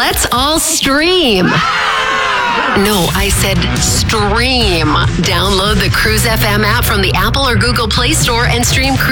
Let's all stream. No, I said stream. Download the Cruise FM app from the Apple or Google Play Store and stream Cruise